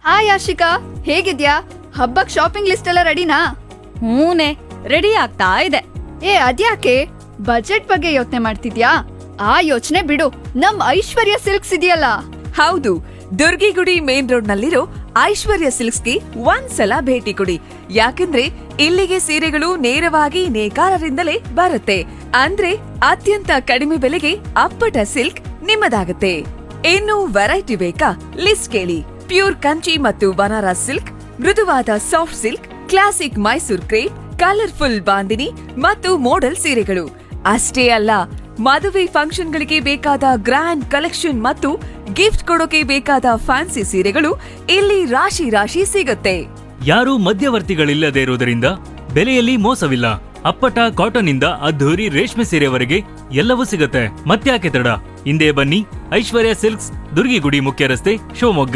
Hi Ashika, ಹೇಗಿದ್ಯಾ? ಹಬ್ಬಕ್ shopping list ಎಲ್ಲ ರೆಡಿನಾ? ಹೂನೆ, ರೆಡಿ ಆಗ್ತಾ ಇದೆ. ಅದ್ಯಾಕೆ ಬಜೆಟ್ ಬಗ್ಗೆ ಯೋಚನೆ ಮಾಡ್ತಿದ್ಯಾ? ಆ ಯೋಚನೆ ಬಿಡು, ನಮ್ ಐಶ್ವರ್ಯ ಸಿಲ್ಕ್ಸ್ ಇದೆಯಲ್ಲ. ಹೌದು, ದುರ್ಗಿಗುಡಿ ಮೇನ್ ರೋಡ್ ನಲ್ಲಿರೋ ಐಶ್ವರ್ಯ ಸಿಲ್ಕ್ಸ್ಗೆ ಒಂದ್ಸಲ ಭೇಟಿ ಕೊಡಿ. ಯಾಕಂದ್ರೆ ಇಲ್ಲಿಗೆ ಸೀರೆಗಳು ನೇರವಾಗಿ ನೇಕಾರರಿಂದಲೇ ಬರುತ್ತೆ. ಅಂದ್ರೆ ಅತ್ಯಂತ ಕಡಿಮೆ ಬೆಲೆಗೆ ಅಪ್ಪಟ ಸಿಲ್ಕ್ ನಿಮ್ಮದಾಗುತ್ತೆ. ಇನ್ನು ವೆರೈಟಿ ಬೇಕಾ? ಲಿಸ್ಟ್ ಕೇಳಿ. ಪ್ಯೂರ್ ಕಂಚಿ ಮತ್ತು ಬನಾರಸ್ ಸಿಲ್ಕ್, ಮೃದುವಾದ soft silk, classic Mysore crepe, colourful bandhani ಮತ್ತು ಮೋಡಲ್ ಸೀರೆಗಳು ಅಷ್ಟೇ ಅಲ್ಲ, ಮದುವೆ ಫಂಕ್ಷನ್ಗಳಿಗೆ ಬೇಕಾದ ಗ್ರ್ಯಾಂಡ್ ಕಲೆಕ್ಷನ್ ಮತ್ತು ಗಿಫ್ಟ್ ಕೊಡೋಕೆ ಬೇಕಾದ ಫ್ಯಾನ್ಸಿ ಸೀರೆಗಳು ಇಲ್ಲಿ ರಾಶಿ ರಾಶಿ ಸಿಗುತ್ತೆ. ಯಾರೂ ಮಧ್ಯವರ್ತಿಗಳಿಲ್ಲದೆ ಇರುವುದರಿಂದ ಬೆಲೆಯಲ್ಲಿ ಮೋಸವಿಲ್ಲ. ಅಪ್ಪಟ ಕಾಟನ್ ಇಂದ ಅದ್ಧೂರಿ ರೇಷ್ಮೆ ಸೀರೆವರೆಗೆ ಎಲ್ಲವೂ ಸಿಗುತ್ತೆ. ಮತ್ತ್ಯಾಕೆ ತಡ? ಹಿಂದೆ ಬನ್ನಿ, ಐಶ್ವರ್ಯ ಸಿಲ್ಕ್ಸ್, ದುರ್ಗಿಗುಡಿ ಮುಖ್ಯ ರಸ್ತೆ, ಶಿವಮೊಗ್ಗ.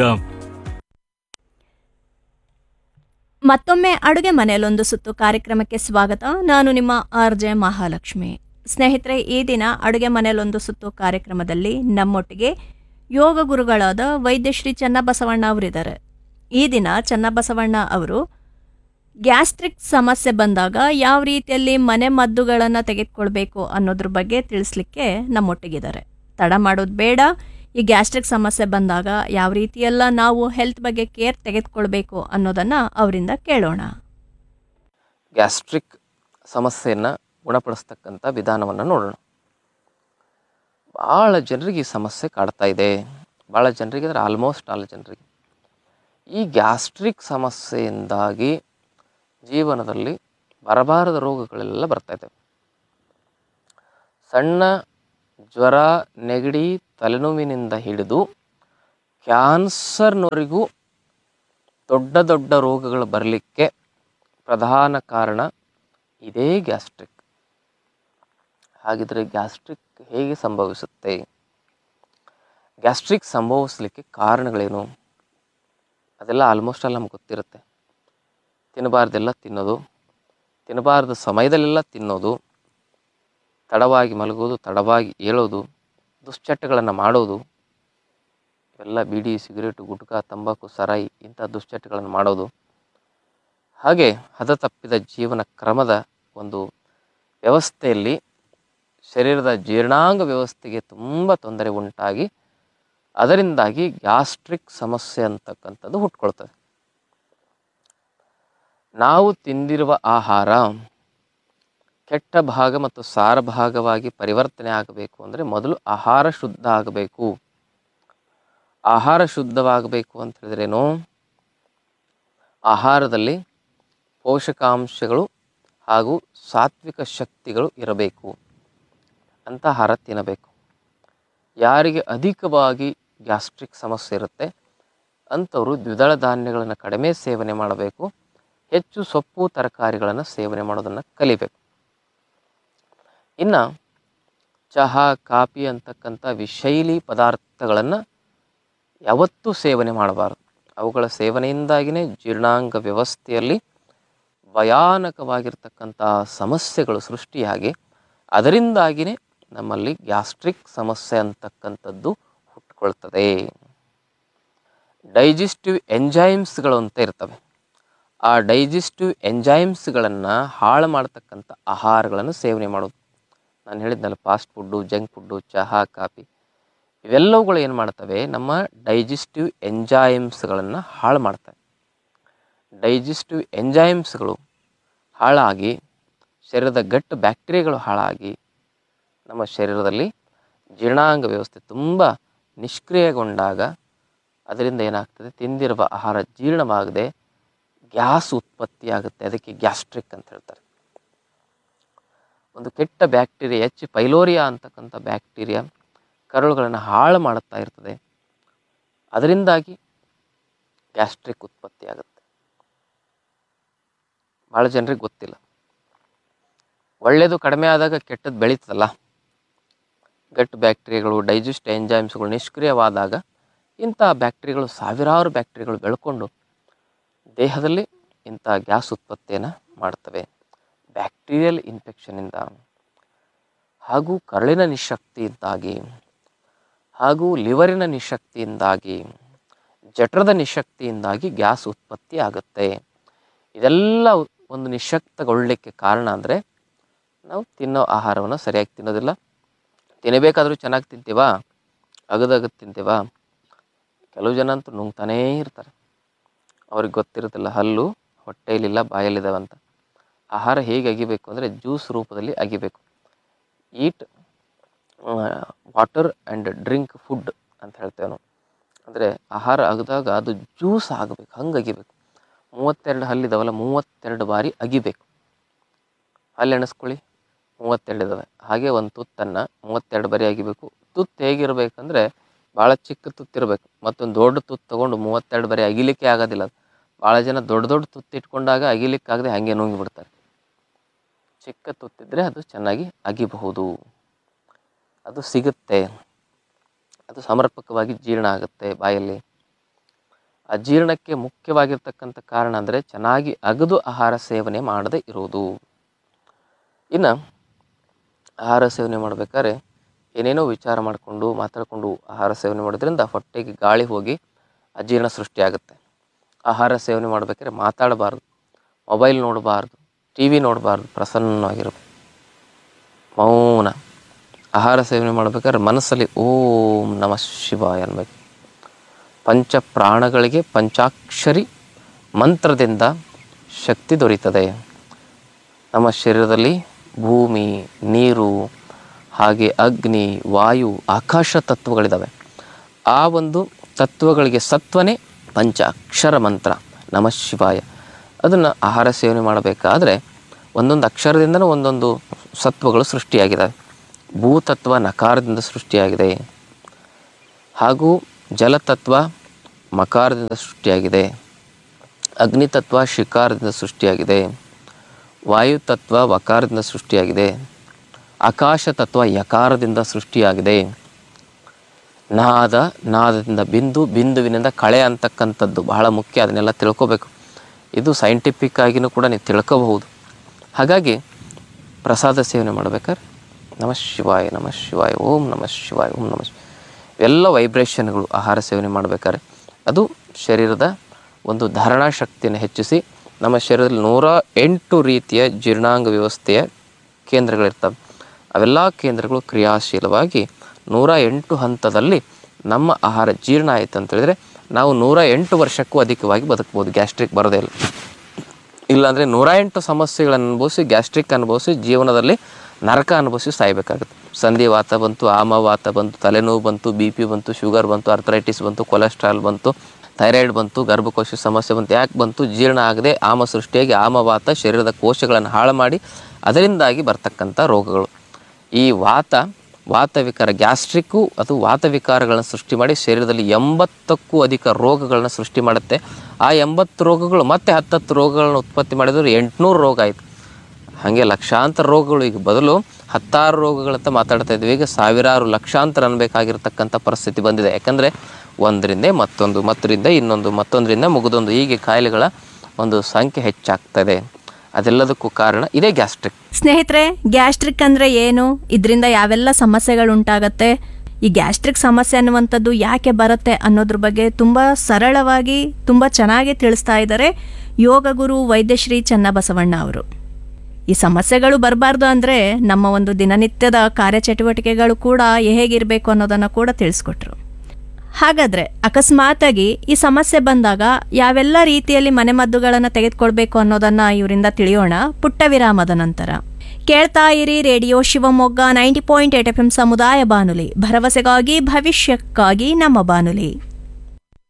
ಮತ್ತೊಮ್ಮೆ ಅಡುಗೆ ಮನೆಯಲ್ಲೊಂದು ಸುತ್ತು ಕಾರ್ಯಕ್ರಮಕ್ಕೆ ಸ್ವಾಗತ. ನಾನು ನಿಮ್ಮ RJ ಮಹಾಲಕ್ಷ್ಮಿ. ಸ್ನೇಹಿತರೆ, ಈ ದಿನ ಅಡುಗೆ ಮನೆಯಲ್ಲೊಂದು ಸುತ್ತು ಕಾರ್ಯಕ್ರಮದಲ್ಲಿ ನಮ್ಮೊಟ್ಟಿಗೆ ಯೋಗ ಗುರುಗಳಾದ ವೈದ್ಯಶ್ರೀ ಚನ್ನಬಸವಣ್ಣ ಅವರಿದ್ದಾರೆ. ಈ ದಿನ ಚನ್ನಬಸವಣ್ಣ ಅವರು ಗ್ಯಾಸ್ಟ್ರಿಕ್ ಸಮಸ್ಯೆ ಬಂದಾಗ ಯಾವ ರೀತಿಯಲ್ಲಿ ಮನೆ ಮದ್ದುಗಳನ್ನು ತೆಗೆದುಕೊಳ್ಬೇಕು ಅನ್ನೋದ್ರ ಬಗ್ಗೆ ತಿಳಿಸ್ಲಿಕ್ಕೆ ನಮ್ಮೊಟ್ಟಿಗಿದ್ದಾರೆ. ತಡ ಮಾಡೋದು ಬೇಡ. ಈ ಗ್ಯಾಸ್ಟ್ರಿಕ್ ಸಮಸ್ಯೆ ಬಂದಾಗ ಯಾವ ರೀತಿಯೆಲ್ಲ ನಾವು ಹೆಲ್ತ್ ಬಗ್ಗೆ ಕೇರ್ ತೆಗೆದುಕೊಳ್ಬೇಕು ಅನ್ನೋದನ್ನು ಅವರಿಂದ ಕೇಳೋಣ. ಗ್ಯಾಸ್ಟ್ರಿಕ್ ಸಮಸ್ಯೆಯನ್ನು ಗುಣಪಡಿಸ್ತಕ್ಕಂಥ ವಿಧಾನವನ್ನು ನೋಡೋಣ. ಭಾಳ ಜನರಿಗೆ ಈ ಸಮಸ್ಯೆ ಕಾಡ್ತಾ ಇದೆ. ಭಾಳ ಜನರಿಗೆ ಅಂದರೆ ಆಲ್ಮೋಸ್ಟ್ ಆಲ್ ಜನರಿಗೆ ಈ ಗ್ಯಾಸ್ಟ್ರಿಕ್ ಸಮಸ್ಯೆಯಿಂದಾಗಿ ಜೀವನದಲ್ಲಿ ಬರಬಾರದ ರೋಗಗಳೆಲ್ಲ ಬರ್ತಾಯಿದ್ದಾವೆ. ಸಣ್ಣ ಜ್ವರ, ನೆಗಡಿ, ತಲೆನೋವಿನಿಂದ ಹಿಡಿದು ಕ್ಯಾನ್ಸರ್ನವರೆಗೂ ದೊಡ್ಡ ದೊಡ್ಡ ರೋಗಗಳು ಬರಲಿಕ್ಕೆ ಪ್ರಧಾನ ಕಾರಣ ಇದೇ ಗ್ಯಾಸ್ಟ್ರಿಕ್. ಹಾಗಿದ್ರೆ ಗ್ಯಾಸ್ಟ್ರಿಕ್ ಹೇಗೆ ಸಂಭವಿಸುತ್ತೆ? ಗ್ಯಾಸ್ಟ್ರಿಕ್ ಸಂಭವಿಸಲಿಕ್ಕೆ ಕಾರಣಗಳೇನು? ಅದೆಲ್ಲ ಆಲ್ಮೋಸ್ಟ್ ಆಲ್ ನಮ್ಗೆ ಗೊತ್ತಿರುತ್ತೆ. ತಿನ್ನಬಾರ್ದೆಲ್ಲ ತಿನ್ನೋದು, ತಿನ್ನಬಾರ್ದು ಸಮಯದಲ್ಲೆಲ್ಲ ತಿನ್ನೋದು, ತಡವಾಗಿ ಮಲಗೋದು, ತಡವಾಗಿ ಏಳೋದು, ದುಶ್ಚಟಗಳನ್ನು ಮಾಡೋದು, ಇವೆಲ್ಲ ಬೀಡಿ, ಸಿಗರೇಟು, ಗುಟ್ಕಾ, ತಂಬಾಕು, ಸರಾಯಿ ಇಂಥ ದುಶ್ಚಟಗಳನ್ನು ಮಾಡೋದು, ಹಾಗೆ ಹದತಪ್ಪಿದ ಜೀವನ ಕ್ರಮದ ಒಂದು ವ್ಯವಸ್ಥೆಯಲ್ಲಿ ಶರೀರದ ಜೀರ್ಣಾಂಗ ವ್ಯವಸ್ಥೆಗೆ ತುಂಬ ತೊಂದರೆ ಉಂಟಾಗಿ ಅದರಿಂದಾಗಿ ಗ್ಯಾಸ್ಟ್ರಿಕ್ ಸಮಸ್ಯೆ ಅಂತಕ್ಕಂಥದ್ದು ಹುಟ್ಕೊಳ್ತದೆ. ನಾವು ತಿಂದಿರುವ ಆಹಾರ ಕೆಟ್ಟ ಭಾಗ ಮತ್ತು ಸಾರ ಭಾಗವಾಗಿ ಪರಿವರ್ತನೆ ಆಗಬೇಕು ಅಂದರೆ ಮೊದಲು ಆಹಾರ ಶುದ್ಧ ಆಗಬೇಕು. ಆಹಾರ ಶುದ್ಧವಾಗಬೇಕು ಅಂತ ಹೇಳಿದ್ರೇನು? ಆಹಾರದಲ್ಲಿ ಪೋಷಕಾಂಶಗಳು ಹಾಗೂ ಸಾತ್ವಿಕ ಶಕ್ತಿಗಳು ಇರಬೇಕು ಅಂತ ಆಹಾರ ತಿನ್ನಬೇಕು. ಯಾರಿಗೆ ಅಧಿಕವಾಗಿ ಗ್ಯಾಸ್ಟ್ರಿಕ್ ಸಮಸ್ಯೆ ಇರುತ್ತೆ ಅಂಥವರು ದ್ವಿದಳ ಧಾನ್ಯಗಳನ್ನು ಕಡಿಮೆ ಸೇವನೆ ಮಾಡಬೇಕು. ಹೆಚ್ಚು ಸೊಪ್ಪು ತರಕಾರಿಗಳನ್ನು ಸೇವನೆ ಮಾಡೋದನ್ನು ಕಲಿಬೇಕು. ಇನ್ನು ಚಹಾ, ಕಾಫಿ ಅಂತಕ್ಕಂಥ ವಿಷೈಲಿ ಪದಾರ್ಥಗಳನ್ನು ಯಾವತ್ತೂ ಸೇವನೆ ಮಾಡಬಾರ್ದು. ಅವುಗಳ ಸೇವನೆಯಿಂದಾಗಿಯೇ ಜೀರ್ಣಾಂಗ ವ್ಯವಸ್ಥೆಯಲ್ಲಿ ಭಯಾನಕವಾಗಿರ್ತಕ್ಕಂಥ ಸಮಸ್ಯೆಗಳು ಸೃಷ್ಟಿಯಾಗಿ ಅದರಿಂದಾಗಿಯೇ ನಮ್ಮಲ್ಲಿ ಗ್ಯಾಸ್ಟ್ರಿಕ್ ಸಮಸ್ಯೆ ಅಂತಕ್ಕಂಥದ್ದು ಹುಟ್ಟುಕೊಳ್ತದೆ. ಡೈಜೆಸ್ಟಿವ್ ಎಂಜೈಮ್ಸ್ಗಳು ಅಂತ ಇರ್ತವೆ. ಆ ಡೈಜೆಸ್ಟಿವ್ ಎಂಜೈಮ್ಸ್ಗಳನ್ನು ಹಾಳು ಮಾಡ್ತಕ್ಕಂಥ ಆಹಾರಗಳನ್ನು ಸೇವನೆ ಮಾಡೋದು. ನಾನು ಹೇಳಿದ್ನಲ್ಲ, ಫಾಸ್ಟ್ ಫುಡ್ಡು, ಜಂಕ್ ಫುಡ್ಡು, ಚಹಾ, ಕಾಫಿ ಇವೆಲ್ಲವುಗಳು ಏನು ಮಾಡ್ತವೆ? ನಮ್ಮ ಡೈಜೆಸ್ಟಿವ್ ಎಂಜೈಮ್ಸ್ಗಳನ್ನು ಹಾಳು ಮಾಡ್ತವೆ. ಡೈಜೆಸ್ಟಿವ್ ಎಂಜೈಮ್ಸ್ಗಳು ಹಾಳಾಗಿ ಶರೀರದ ಗಟ್ಟು ಬ್ಯಾಕ್ಟೀರಿಯಾಗಳು ಹಾಳಾಗಿ ನಮ್ಮ ಶರೀರದಲ್ಲಿ ಜೀರ್ಣಾಂಗ ವ್ಯವಸ್ಥೆ ತುಂಬ ನಿಷ್ಕ್ರಿಯಗೊಂಡಾಗ ಅದರಿಂದ ಏನಾಗ್ತದೆ? ತಿಂದಿರುವ ಆಹಾರ ಜೀರ್ಣವಾಗದೆ ಗ್ಯಾಸ್ ಉತ್ಪತ್ತಿಯಾಗುತ್ತೆ. ಅದಕ್ಕೆ ಗ್ಯಾಸ್ಟ್ರಿಕ್ ಅಂತ ಹೇಳ್ತಾರೆ. ಒಂದು ಕೆಟ್ಟ ಬ್ಯಾಕ್ಟೀರಿಯಾ, ಎಚ್ ಪೈಲೋರಿಯಾ ಅಂತಕ್ಕಂಥ ಬ್ಯಾಕ್ಟೀರಿಯಾ ಕರುಳುಗಳನ್ನು ಹಾಳು ಮಾಡುತ್ತಾ ಇರ್ತದೆ. ಅದರಿಂದಾಗಿ ಗ್ಯಾಸ್ಟ್ರಿಕ್ ಉತ್ಪತ್ತಿಯಾಗುತ್ತೆ. ಭಾಳ ಜನರಿಗೆ ಗೊತ್ತಿಲ್ಲ. ಒಳ್ಳೆಯದು ಕಡಿಮೆ ಆದಾಗ ಕೆಟ್ಟದ್ದು ಬೆಳೀತದಲ್ಲ. ಗಟ್ ಬ್ಯಾಕ್ಟೀರಿಯಾಗಳು, ಡೈಜೆಸ್ಟ್ ಎಂಜೈಮ್ಸ್ಗಳು ನಿಷ್ಕ್ರಿಯವಾದಾಗ ಇಂಥ ಬ್ಯಾಕ್ಟೀರಿಯಾಗಳು, ಸಾವಿರಾರು ಬ್ಯಾಕ್ಟೀರಿಯಾಗಳು ಬೆಳ್ಕೊಂಡು ದೇಹದಲ್ಲಿ ಇಂಥ ಗ್ಯಾಸ್ ಉತ್ಪತ್ತಿಯನ್ನು ಮಾಡ್ತವೆ. ಬ್ಯಾಕ್ಟೀರಿಯಲ್ ಇನ್ಫೆಕ್ಷನಿಂದ ಹಾಗೂ ಕರುಳಿನ ನಿಶಕ್ತಿಯಿಂದಾಗಿ ಹಾಗೂ ಲಿವರಿನ ನಿಶಕ್ತಿಯಿಂದಾಗಿ ಜಠರದ ನಿಶಕ್ತಿಯಿಂದಾಗಿ ಗ್ಯಾಸ್ ಉತ್ಪತ್ತಿ ಆಗುತ್ತೆ. ಇದೆಲ್ಲ ಒಂದು ನಿಶಕ್ತಗೊಳ್ಳಲಿಕ್ಕೆ ಕಾರಣ ಅಂದರೆ ನಾವು ತಿನ್ನೋ ಆಹಾರವನ್ನು ಸರಿಯಾಗಿ ತಿನ್ನೋದಿಲ್ಲ. ತಿನ್ನಬೇಕಾದ್ರೂ ಚೆನ್ನಾಗಿ ತಿಂತೀವಾ, ಅಗದಗದು ತಿಂತೀವಾ? ಕೆಲವು ಜನ ಅಂತೂ ನುಂಗ್ತಾನೇ ಇರ್ತಾರೆ. ಅವ್ರಿಗೆ ಗೊತ್ತಿರುತ್ತಿಲ್ಲ ಹಲ್ಲು ಹೊಟ್ಟೆಯಲ್ಲಿಲ್ಲ ಬಾಯಲ್ಲಿದ್ದಾವೆ ಅಂತ. ಆಹಾರ ಹೇಗೆ ಅಗಿಬೇಕು ಅಂದರೆ ಜ್ಯೂಸ್ ರೂಪದಲ್ಲಿ ಅಗಿಬೇಕು. ಈಟ್ ವಾಟರ್ ಆ್ಯಂಡ್ ಡ್ರಿಂಕ್ ಫುಡ್ ಅಂತ ಹೇಳ್ತೇವೆ ನಾವು. ಅಂದರೆ ಆಹಾರ ಅಗದಾಗ ಅದು ಜ್ಯೂಸ್ ಆಗಬೇಕು, ಹಂಗೆ ಅಗಿಬೇಕು. 32 ಹಲ್ಲಿದ್ದಾವಲ್ಲ, 32 ಬಾರಿ ಅಗಿಬೇಕು. ಹಲ್ಲು ಎಣಿಸ್ಕೊಳ್ಳಿ, 32 ಇದ್ದಾವೆ. ಹಾಗೆ ಒಂದು ತುತ್ತನ್ನು 32 ಬಾರಿ ಅಗಿಬೇಕು. ತುತ್ತು ಹೇಗಿರಬೇಕಂದ್ರೆ ಭಾಳ ಚಿಕ್ಕ ತುತ್ತಿರಬೇಕು. ಮತ್ತೊಂದು ದೊಡ್ಡ ತುತ್ತು ತೊಗೊಂಡು 32 ಬಾರಿ ಅಗಿಲಿಕ್ಕೆ ಆಗೋದಿಲ್ಲ. ಅದು ಭಾಳ ಜನ ದೊಡ್ಡ ದೊಡ್ಡ ತುತ್ತು ಇಟ್ಕೊಂಡಾಗ ಅಗಿಲಿಕ್ಕಾಗದೆ ಹಾಗೆ ನುಂಗಿ ಬಿಡ್ತಾರೆ. ಚಿಕ್ಕ ತುತ್ತಿದ್ರೆ ಅದು ಚೆನ್ನಾಗಿ ಅಗಿಬಹುದು, ಅದು ಸಿಗುತ್ತೆ, ಅದು ಸಮರ್ಪಕವಾಗಿ ಜೀರ್ಣ ಆಗುತ್ತೆ ಬಾಯಲ್ಲಿ. ಅಜೀರ್ಣಕ್ಕೆ ಮುಖ್ಯವಾಗಿರ್ತಕ್ಕಂಥ ಕಾರಣ ಅಂದರೆ ಚೆನ್ನಾಗಿ ಅಗದು ಆಹಾರ ಸೇವನೆ ಮಾಡದೇ ಇರುವುದು. ಇನ್ನು ಆಹಾರ ಸೇವನೆ ಮಾಡಬೇಕಾದ್ರೆ ಏನೇನೋ ವಿಚಾರ ಮಾಡಿಕೊಂಡು ಮಾತಾಡಿಕೊಂಡು ಆಹಾರ ಸೇವನೆ ಮಾಡೋದ್ರಿಂದ ಹೊಟ್ಟೆಗೆ ಗಾಳಿ ಹೋಗಿ ಅಜೀರ್ಣ ಸೃಷ್ಟಿಯಾಗುತ್ತೆ. ಆಹಾರ ಸೇವನೆ ಮಾಡಬೇಕಾದ್ರೆ ಮಾತಾಡಬಾರ್ದು, ಮೊಬೈಲ್ ನೋಡಬಾರ್ದು, ಟಿ ವಿ ನೋಡಬಾರ್ದು, ಪ್ರಸನ್ನವಾಗಿರಬೇಕು, ಮೌನ. ಆಹಾರ ಸೇವನೆ ಮಾಡಬೇಕಾದ್ರೆ ಮನಸ್ಸಲ್ಲಿ ಓಂ ನಮಃ ಶಿವಾಯ ಅನ್ಬೇಕು. ಪಂಚ ಪ್ರಾಣಗಳಿಗೆ ಪಂಚಾಕ್ಷರಿ ಮಂತ್ರದಿಂದ ಶಕ್ತಿ ದೊರೀತದೆ. ನಮ್ಮ ಶರೀರದಲ್ಲಿ ಭೂಮಿ, ನೀರು, ಹಾಗೆ ಅಗ್ನಿ, ವಾಯು, ಆಕಾಶ ತತ್ವಗಳಿದ್ದಾವೆ. ಆ ಒಂದು ತತ್ವಗಳಿಗೆ ಸತ್ವನೇ ಪಂಚ ಅಕ್ಷರ ಮಂತ್ರ ನಮಃ ಶಿವಾಯ. ಅದನ್ನು ಆಹಾರ ಸೇವನೆ ಮಾಡಬೇಕಾದ್ರೆ ಒಂದೊಂದು ಅಕ್ಷರದಿಂದನೂ ಒಂದೊಂದು ಸತ್ವಗಳು ಸೃಷ್ಟಿಯಾಗಿದ್ದಾವೆ. ಭೂತತ್ವ ನಕಾರದಿಂದ ಸೃಷ್ಟಿಯಾಗಿದೆ, ಹಾಗೂ ಜಲತತ್ವ ಮಕಾರದಿಂದ ಸೃಷ್ಟಿಯಾಗಿದೆ, ಅಗ್ನಿತತ್ವ ಶಿಕಾರದಿಂದ ಸೃಷ್ಟಿಯಾಗಿದೆ, ವಾಯುತತ್ವ ವಕಾರದಿಂದ ಸೃಷ್ಟಿಯಾಗಿದೆ, ಆಕಾಶ ತತ್ವ ಯಕಾರದಿಂದ ಸೃಷ್ಟಿಯಾಗಿದೆ. ನಾದದಿಂದ ಬಿಂದುವಿನಿಂದ ಕಳೆ ಅಂತಕ್ಕಂಥದ್ದು ಬಹಳ ಮುಖ್ಯ. ಅದನ್ನೆಲ್ಲ ತಿಳ್ಕೊಬೇಕು. ಇದು ಸೈಂಟಿಫಿಕ್ ಆಗಿನೂ ಕೂಡ ನೀವು ತಿಳ್ಕೋಬಹುದು. ಹಾಗಾಗಿ ಪ್ರಸಾದ ಸೇವನೆ ಮಾಡಬೇಕಾದ್ರೆ ನಮಃ ಶಿವಾಯ, ನಮಃ ಶಿವಾಯ, ಓಂ ನಮಃ ಶಿವಾಯ, ಓಂ ನಮಃ ಶಿವಾಯ, ಎಲ್ಲ ವೈಬ್ರೇಷನ್ಗಳು ಆಹಾರ ಸೇವನೆ ಮಾಡಬೇಕಾದ್ರೆ ಅದು ಶರೀರದ ಒಂದು ಧಾರಣಾ ಶಕ್ತಿಯನ್ನು ಹೆಚ್ಚಿಸಿ ನಮ್ಮ ಶರೀರದಲ್ಲಿ 108 ರೀತಿಯ ಜೀರ್ಣಾಂಗ ವ್ಯವಸ್ಥೆಯ ಕೇಂದ್ರಗಳಿರ್ತವೆ. ಅವೆಲ್ಲ ಕೇಂದ್ರಗಳು ಕ್ರಿಯಾಶೀಲವಾಗಿ 108 ಹಂತದಲ್ಲಿ ನಮ್ಮ ಆಹಾರ ಜೀರ್ಣ ಆಯಿತು ಅಂತೇಳಿದರೆ ನಾವು 108 ವರ್ಷಕ್ಕೂ ಅಧಿಕವಾಗಿ ಬದುಕ್ಬೋದು. ಗ್ಯಾಸ್ಟ್ರಿಕ್ ಬರೋದೇ ಇಲ್ಲ. ಇಲ್ಲಾಂದರೆ 108 ಸಮಸ್ಯೆಗಳನ್ನು ಅನುಭವಿಸಿ, ಗ್ಯಾಸ್ಟ್ರಿಕ್ ಅನುಭವಿಸಿ, ಜೀವನದಲ್ಲಿ ನರಕ ಅನುಭವಿಸಿ ಸಾಯಬೇಕಾಗುತ್ತೆ. ಸಂಧಿವಾತ ಬಂತು, ಆಮವಾತ ಬಂತು, ತಲೆನೋವು ಬಂತು, BP ಬಂತು, ಶುಗರ್ ಬಂತು, ಅರ್ಥರೈಟಿಸ್ ಬಂತು, ಕೊಲೆಸ್ಟ್ರಾಲ್ ಬಂತು, ಥೈರಾಯ್ಡ್ ಬಂತು, ಗರ್ಭಕೋಶ ಸಮಸ್ಯೆ ಬಂತು. ಯಾಕೆ ಬಂತು? ಜೀರ್ಣ ಆಗದೆ ಆಮ ಸೃಷ್ಟಿಯಾಗಿ ಆಮವಾತ ಶರೀರದ ಕೋಶಗಳನ್ನು ಹಾಳು ಮಾಡಿ ಅದರಿಂದಾಗಿ ಬರ್ತಕ್ಕಂಥ ರೋಗಗಳು. ಈ ವಾತವಿಕಾರ ಗ್ಯಾಸ್ಟ್ರಿಕ್ಕು ಅದು ವಾತವಿಕಾರಗಳನ್ನು ಸೃಷ್ಟಿ ಮಾಡಿ ಶರೀರದಲ್ಲಿ 80ಕ್ಕೂ ಅಧಿಕ ರೋಗಗಳನ್ನ ಸೃಷ್ಟಿ ಮಾಡುತ್ತೆ. ಆ 80 ರೋಗಗಳು ಮತ್ತೆ 10 ರೋಗಗಳನ್ನ ಉತ್ಪತ್ತಿ ಮಾಡಿದ್ರೆ 800 ರೋಗ ಆಯಿತು. ಹಾಗೆ ಲಕ್ಷಾಂತರ ರೋಗಗಳು. ಈಗ ಬದಲು 16 ರೋಗಗಳಂತ ಮಾತಾಡ್ತಾ ಇದ್ವಿ, ಈಗ ಸಾವಿರಾರು ಲಕ್ಷಾಂತರ ಅನ್ಬೇಕಾಗಿರ್ತಕ್ಕಂಥ ಪರಿಸ್ಥಿತಿ ಬಂದಿದೆ. ಯಾಕಂದರೆ ಒಂದರಿಂದ ಮತ್ತೊಂದು, ಮತ್ತರಿಂದ ಇನ್ನೊಂದು, ಮತ್ತೊಂದರಿಂದ ಮುಗಿದೊಂದು, ಹೀಗೆ ಕಾಯಿಲೆಗಳ ಒಂದು ಸಂಖ್ಯೆ ಹೆಚ್ಚಾಗ್ತದೆ. ಅದೆಲ್ಲದಕ್ಕೂ ಕಾರಣ ಇದೇ ಗ್ಯಾಸ್ಟ್ರಿಕ್. ಸ್ನೇಹಿತರೆ, ಗ್ಯಾಸ್ಟ್ರಿಕ್ ಅಂದರೆ ಏನು, ಇದರಿಂದ ಯಾವೆಲ್ಲ ಸಮಸ್ಯೆಗಳು ಉಂಟಾಗತ್ತೆ, ಈ ಗ್ಯಾಸ್ಟ್ರಿಕ್ ಸಮಸ್ಯೆ ಅನ್ನುವಂಥದ್ದು ಯಾಕೆ ಬರುತ್ತೆ ಅನ್ನೋದ್ರ ಬಗ್ಗೆ ತುಂಬ ಸರಳವಾಗಿ ತುಂಬ ಚೆನ್ನಾಗಿ ತಿಳಿಸ್ತಾ ಇದ್ದಾರೆ ಯೋಗ ಗುರು ವೈದ್ಯಶ್ರೀ ಚನ್ನಬಸವಣ್ಣ ಅವರು. ಈ ಸಮಸ್ಯೆಗಳು ಬರಬಾರ್ದು ಅಂದರೆ ನಮ್ಮ ಒಂದು ದಿನನಿತ್ಯದ ಕಾರ್ಯಚಟುವಟಿಕೆಗಳು ಕೂಡ ಹೇಗಿರಬೇಕು ಅನ್ನೋದನ್ನು ಕೂಡ ತಿಳಿಸ್ಕೊಟ್ರು. ಹಾಗಾದರೆ ಅಕಸ್ಮಾತಾಗಿ ಈ ಸಮಸ್ಯೆ ಬಂದಾಗ ಯಾವೆಲ್ಲ ರೀತಿಯಲ್ಲಿ ಮನೆಮದ್ದುಗಳನ್ನು ತೆಗೆದುಕೊಳ್ಬೇಕು ಅನ್ನೋದನ್ನು ಇವರಿಂದ ತಿಳಿಯೋಣ ಪುಟ್ಟ ವಿರಾಮದ ನಂತರ. ಕೇಳ್ತಾ ಇರಿ ರೇಡಿಯೋ ಶಿವಮೊಗ್ಗ 90.8 FM ಸಮುದಾಯ ಬಾನುಲಿ, ಭರವಸೆಗಾಗಿ ಭವಿಷ್ಯಕ್ಕಾಗಿ ನಮ್ಮ ಬಾನುಲಿ.